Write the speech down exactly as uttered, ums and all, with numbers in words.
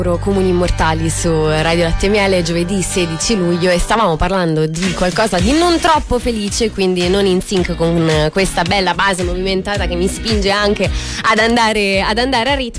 Comuni Immortali su Radio Latte e Miele, giovedì sedici luglio, e stavamo parlando di qualcosa di non troppo felice, quindi non in sync con questa bella base movimentata che mi spinge anche ad andare, ad andare a ritmo.